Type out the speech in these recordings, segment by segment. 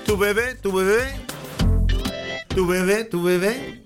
¿Tu bebé? ¿Tu bebé? ¿Tu bebé? ¿Tu bebé?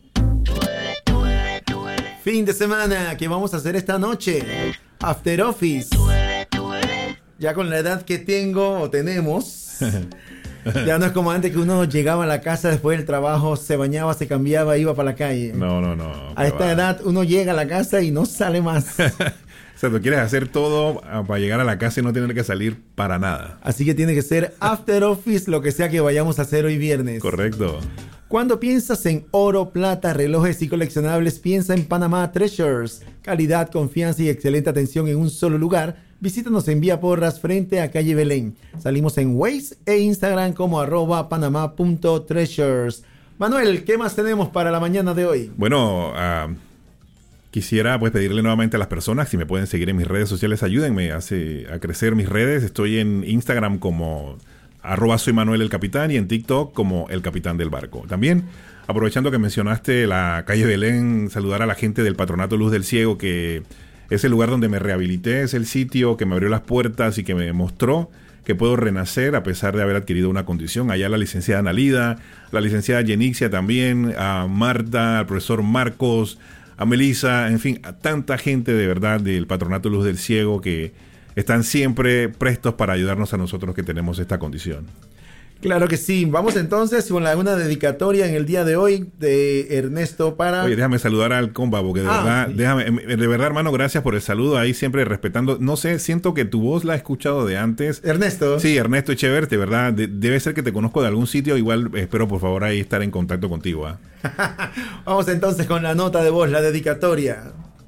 Fin de semana, ¿qué vamos a hacer esta noche? After Office. Ya con la edad que tengo o tenemos, ya no es como antes que uno llegaba a la casa después del trabajo, se bañaba, se cambiaba, iba para la calle. No. A esta edad uno llega a la casa y no sale más. O sea, tú quieres hacer todo para llegar a la casa y no tener que salir para nada. Así que tiene que ser After Office, lo que sea que vayamos a hacer hoy viernes. Correcto. Cuando piensas en oro, plata, relojes y coleccionables, piensa en Panamá Treasures. Calidad, confianza y excelente atención en un solo lugar. Visítanos en Vía Porras frente a calle Belén. Salimos en Waze e Instagram como @panama.treasures. Manuel, ¿qué más tenemos para la mañana de hoy? Bueno, quisiera pues pedirle nuevamente a las personas si me pueden seguir en mis redes sociales, ayúdenme a crecer mis redes. Estoy en Instagram como @soy Manuel el Capitán y en TikTok como el Capitán del Barco. También, aprovechando que mencionaste la calle Belén, saludar a la gente del Patronato Luz del Ciego, que es el lugar donde me rehabilité, es el sitio que me abrió las puertas y que me mostró que puedo renacer a pesar de haber adquirido una condición. Allá la licenciada Analida, la licenciada Yenixia también, a Marta, al profesor Marcos, a Melissa, en fin, a tanta gente de verdad del Patronato Luz del Ciego que están siempre prestos para ayudarnos a nosotros que tenemos esta condición. Claro que sí. Vamos entonces con una dedicatoria en el día de hoy de Ernesto para... Oye, déjame saludar al compa, porque de verdad, sí. de verdad, hermano, gracias por el saludo ahí, siempre respetando. No sé, siento que tu voz la he escuchado de antes. Ernesto. Sí, Ernesto Echeverri, de verdad, debe ser que te conozco de algún sitio. Igual espero, por favor, ahí estar en contacto contigo. Vamos entonces con la nota de voz, la dedicatoria.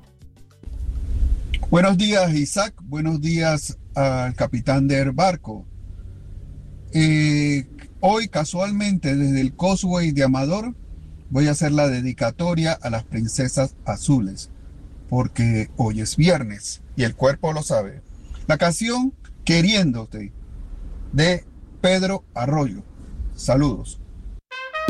Buenos días, Isaac. Buenos días al capitán del barco. Hoy, casualmente, desde el Causeway de Amador, voy a hacer la dedicatoria a las princesas azules, porque hoy es viernes y el cuerpo lo sabe. La canción Queriéndote, de Pedro Arroyo. Saludos.